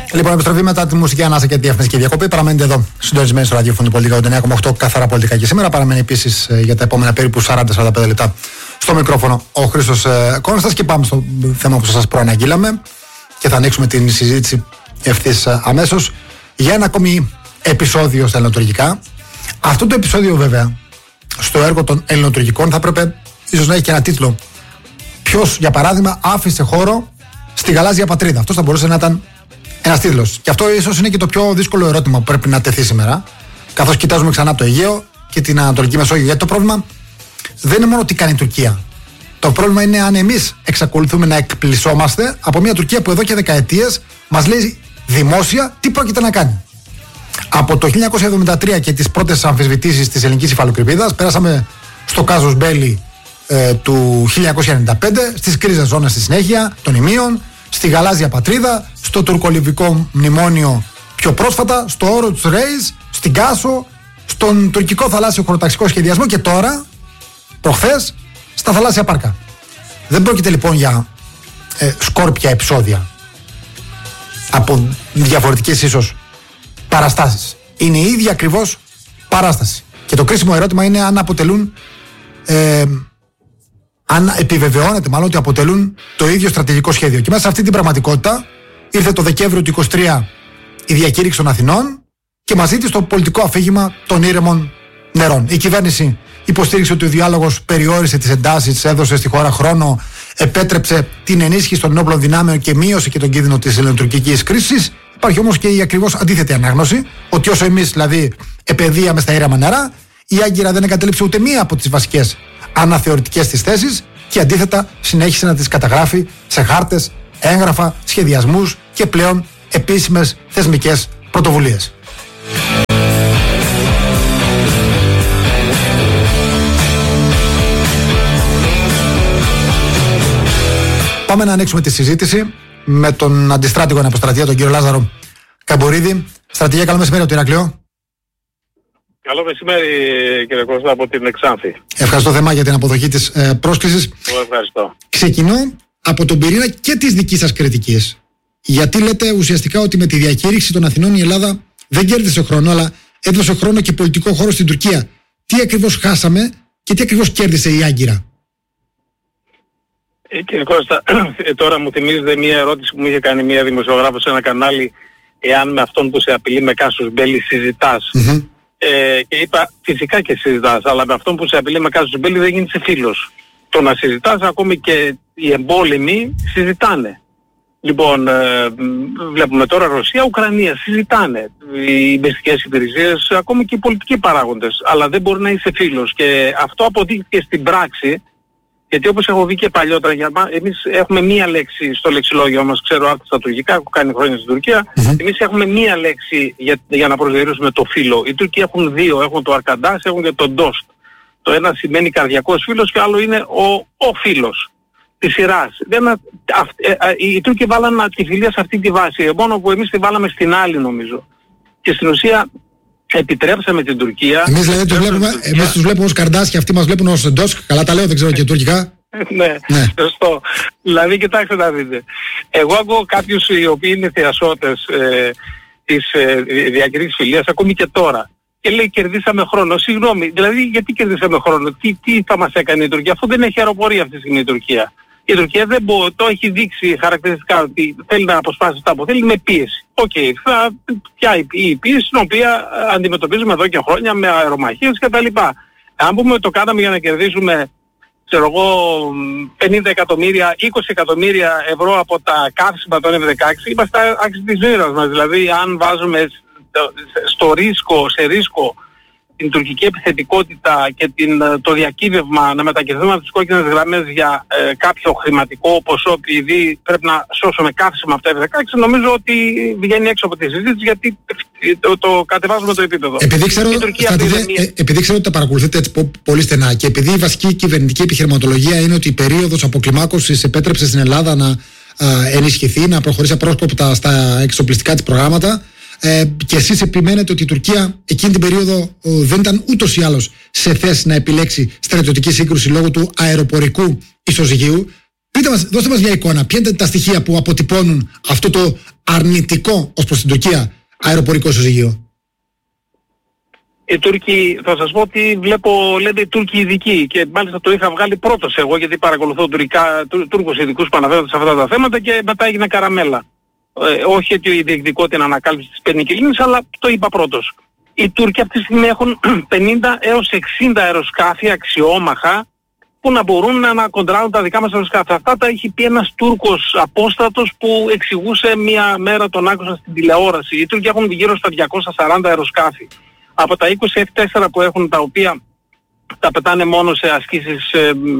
Λοιπόν, επιστροφή μετά τη μουσική ανάσα και τη διαφημιστική διακοπή. Παραμένετε εδώ, συντονισμένοι στο ραδιόφωνο Πολιτικά 9,8 καθαρά πολιτικά και σήμερα. Παραμένει επίσης για τα επόμενα περίπου 40-45 λεπτά στο μικρόφωνο ο Χρήστος Κόνστας. Και πάμε στο θέμα που σας προαναγγείλαμε και θα ανοίξουμε την συζήτηση ευθύς αμέσως για ένα ακόμη επεισόδιο στα ελληνοτουρκικά. Αυτό το επεισόδιο, βέβαια, στο έργο των ελληνοτουρκικών θα έπρεπε ίσως να έχει και ένα τίτλο. Ποιος, για παράδειγμα, άφησε χώρο στη γαλάζια πατρίδα? Αυτό θα μπορούσε να ήταν ένας τίτλος. Και αυτό ίσως είναι και το πιο δύσκολο ερώτημα που πρέπει να τεθεί σήμερα, καθώς κοιτάζουμε ξανά το Αιγαίο και την Ανατολική Μεσόγειο. Γιατί το πρόβλημα δεν είναι μόνο τι κάνει η Τουρκία. Το πρόβλημα είναι αν εμείς εξακολουθούμε να εκπλησόμαστε από μια Τουρκία που εδώ και δεκαετίες μας λέει δημόσια τι πρόκειται να κάνει. Από το 1973 και τις πρώτες αμφισβητήσεις της ελληνικής υφαλοκρηπίδας, πέρασαμε στο κάζος Μπέλι του 1995, στις κρίζες ζώνες στη συνέχεια, των Ιμίων, στη γαλάζια πατρίδα, στο τουρκολιβικό μνημόνιο πιο πρόσφατα, στο όρο του Ρέις, στην Κάσο, στον τουρκικό θαλάσσιο χωροταξικό σχεδιασμό και τώρα, προχθές, στα θαλάσσια πάρκα. Δεν πρόκειται λοιπόν για σκόρπια επεισόδια από διαφορετικές ίσως παραστάσεις. Είναι η ίδια ακριβώς παράσταση. Και το κρίσιμο ερώτημα είναι αν αποτελούν, αν επιβεβαιώνεται μάλλον ότι αποτελούν το ίδιο στρατηγικό σχέδιο. Και μέσα σε αυτή την πραγματικότητα ήρθε το Δεκέμβριο του 23 η διακήρυξη των Αθηνών και μαζί της το πολιτικό αφήγημα των ήρεμων νερών. Η κυβέρνηση υποστήριξε ότι ο διάλογος περιόρισε τις εντάσεις, έδωσε στη χώρα χρόνο, επέτρεψε την ενίσχυση των ενόπλων δυνάμεων και μείωσε και τον κίνδυνο της ελληνοτουρκικής κρίσης. Υπάρχει όμως και η ακριβώς αντίθετη ανάγνωση, ότι όσο εμείς δηλαδή επαιδείαμε στα ήρεμα νερά, η Άγκυρα δεν εγκατέλειψε ούτε μία από τις βασικές αναθεωρητικές της θέσεις και αντίθετα συνέχισε να τις καταγράφει σε χάρτες, έγγραφα, σχεδιασμούς και πλέον επίσημες θεσμικές πρωτοβουλίες. Πάμε να ανοίξουμε τη συζήτηση με τον αντιστράτηγο αναποστρατεία, τον κύριο Λάζαρο Καμπορίδη. Στρατηγέ, καλό μεσημέρι από το Ηράκλειο. Καλό μεσημέρι, κύριε Κώστα, από την Εξάνθη. Ευχαριστώ θερμά για την αποδοχή της πρόσκλησης. Ευχαριστώ. Ξεκινώ από τον πυρήνα και της δικής σας κριτικής. Γιατί λέτε ουσιαστικά ότι με τη διακήρυξη των Αθηνών η Ελλάδα δεν κέρδισε χρόνο, αλλά έδωσε χρόνο και πολιτικό χώρο στην Τουρκία. Τι ακριβώς χάσαμε και τι ακριβώς κέρδισε η Άγκυρα? Κύριε Κώστα, τώρα μου θυμίζετε μια ερώτηση που μου είχε κάνει μια δημοσιογράφος σε ένα κανάλι, εάν με αυτόν που σε απειλεί με κάσους μπέλη συζητάς. Και είπα φυσικά και συζητάς, αλλά με αυτόν που σε απειλεί με κάσους μπέλη δεν γίνεσαι φίλος. Το να συζητάς, ακόμη και οι εμπόλεμοι συζητάνε. Λοιπόν, βλέπουμε τώρα Ρωσία, Ουκρανία, συζητάνε οι μυστικές υπηρεσίες, ακόμη και οι πολιτικοί παράγοντες, αλλά δεν μπορεί να είσαι φίλος. Και αυτό αποδείχθηκε στην πράξη. Γιατί όπως έχω δει και παλιότερα, εμείς έχουμε μία λέξη στο λεξιλόγιο μας, ξέρω άρθρα στα τουρκικά, έχω κάνει χρόνια στην Τουρκία, εμείς έχουμε μία λέξη για να προσδιορίσουμε το φίλο. Οι Τούρκοι έχουν δύο, έχουν το αρκαντάς, έχουν και το ντόστ. Το ένα σημαίνει καρδιακός φίλος και άλλο είναι ο φίλος της σειράς. Οι Τούρκοι βάλαν τη φιλία σε αυτή τη βάση, μόνο που εμείς τη βάλαμε στην άλλη νομίζω. Και στην ουσία επιτρέψαμε την Τουρκία. Εμείς δηλαδή τους βλέπουμε ως καρδάς και αυτοί μας βλέπουν ως ντόσκ. Καλά τα λέω, δεν ξέρω και τουρκικά. Ναι, σωστό. Δηλαδή κοιτάξτε να δείτε. Εγώ ακούω κάποιους οι οποίοι είναι θεασότες της διακήρυξης φιλίας, ακόμη και τώρα. Και λέει κερδίσαμε χρόνο. Συγγνώμη, δηλαδή γιατί κερδίσαμε χρόνο? Τι θα μας έκανε η Τουρκία, αφού δεν έχει αεροπορία αυτή τη στιγμή η Τουρκία? Η Τουρκία δεν το έχει δείξει χαρακτηριστικά ότι θέλει να αποσπάσει τα που θέλει με πίεση. Ποια η πίεση την οποία αντιμετωπίζουμε εδώ και χρόνια με αερομαχίες κτλ. Αν πούμε το κάναμε για να κερδίσουμε, ξέρω εγώ, 50 εκατομμύρια, 20 εκατομμύρια ευρώ από τα καύσιμα των F-16, είμαστε άξιοι της μοίρας μας. Δηλαδή αν βάζουμε σε ρίσκο την τουρκική επιθετικότητα και το διακύβευμα να μετακινηθούμε από τις κόκκινες γραμμές για κάποιο χρηματικό ποσό, επειδή πρέπει να σώσουμε καύσιμα από τα F-16, νομίζω ότι βγαίνει έξω από τη συζήτηση, γιατί το κατεβάζουμε το επίπεδο. Επειδή ξέρω ότι τα παρακολουθείτε έτσι πολύ στενά και επειδή η βασική κυβερνητική επιχειρηματολογία είναι ότι η περίοδος αποκλιμάκωσης επέτρεψε στην Ελλάδα να ενισχυθεί, να προχωρήσει απρόσκοπτα στα εξοπλιστικά της προγράμματα, και εσείς επιμένετε ότι η Τουρκία εκείνη την περίοδο δεν ήταν ούτως ή άλλως σε θέση να επιλέξει στρατιωτική σύγκρουση λόγω του αεροπορικού ισοζυγίου. Δώστε μας μια εικόνα. Ποια είναι τα στοιχεία που αποτυπώνουν αυτό το αρνητικό ως προς την Τουρκία αεροπορικό ισοζύγιο? Οι Τούρκοι, θα σας πω ότι βλέπω, λέτε οι Τούρκοι ειδικοί, και μάλιστα το είχα βγάλει πρώτος εγώ, γιατί παρακολουθώ Τούρκους ειδικούς που αναφέρονται σε αυτά τα θέματα, και μετά έγινε καραμέλα. Όχι ότι διεκδικώ την ανακάλυψη της πενικυλίνης, αλλά το είπα πρώτος. Οι Τούρκοι αυτή τη στιγμή έχουν 50 έως 60 αεροσκάφη αξιόμαχα που να μπορούν να κοντράρουν τα δικά μας αεροσκάφη. Αυτά τα έχει πει ένας Τούρκος απόστατος που εξηγούσε μία μέρα, τον άκουσα στην τηλεόραση. Οι Τούρκοι έχουν γύρω στα 240 αεροσκάφη. Από τα 20 F4 που έχουν, τα οποία τα πετάνε μόνο σε ασκήσεις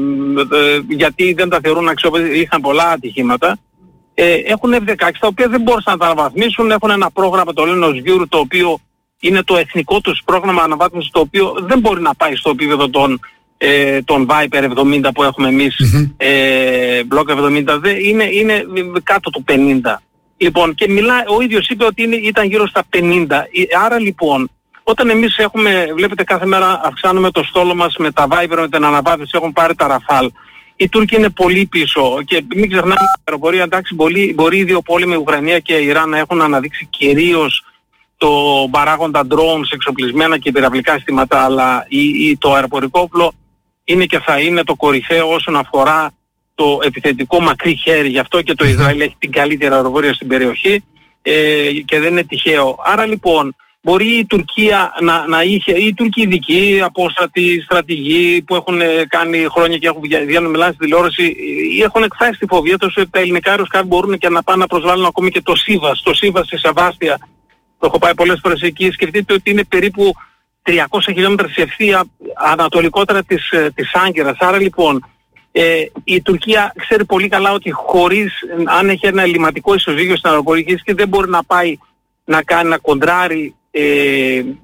γιατί δεν τα θεωρούν αξιόπιστα, είχαν πολλά ατυχήματα, έχουν F16 τα οποία δεν μπορούσαν να τα αναβαθμίσουν, έχουν ένα πρόγραμμα, το λένε ως Γιούρ, το οποίο είναι το εθνικό τους πρόγραμμα αναβάθμισης, το οποίο δεν μπορεί να πάει στο επίπεδο των Viper 70 που έχουμε εμείς, Block 70, είναι κάτω του 50. Λοιπόν, και ο ίδιος είπε ότι ήταν γύρω στα 50. Άρα λοιπόν, όταν εμείς βλέπετε κάθε μέρα αυξάνουμε το στόλο μας με τα Viper, με την αναβάθμιση, έχουν πάρει τα Rafale. Οι Τούρκοι είναι πολύ πίσω, και μην ξεχνάμε την αεροπορία, εντάξει, μπορεί οι δύο πόλεμοι, Ουκρανία και Ιράν, να έχουν αναδείξει κυρίως το παράγοντα drones, εξοπλισμένα και πυραυλικά συστήματα, αλλά το αεροπορικό όπλο είναι και θα είναι το κορυφαίο όσον αφορά το επιθετικό μακρύ χέρι. Γι' αυτό και το Ισραήλ έχει την καλύτερη αεροπορία στην περιοχή, και δεν είναι τυχαίο. Άρα λοιπόν, μπορεί η Τουρκία να είχε, οι Τούρκοι ειδικοί, απόστατοι, στρατηγοί που έχουν κάνει χρόνια και έχουν μιλάνε στη τηλεόραση, έχουν εκφράσει τη φοβία τους ότι τα ελληνικά αεροσκάφη μπορούν και να πάνε να προσβάλλουν ακόμη και το Σίβας. Το Σίβας στη Σεβάστια, το έχω πάει πολλές φορές εκεί, σκεφτείτε ότι είναι περίπου 300 χιλιόμετρα σε ευθεία ανατολικότερα της Άγκυρας. Άρα λοιπόν, η Τουρκία ξέρει πολύ καλά ότι αν έχει ένα ελληματικό ισοζύγιο στην αεροπορική, και δεν μπορεί να πάει να κοντράρει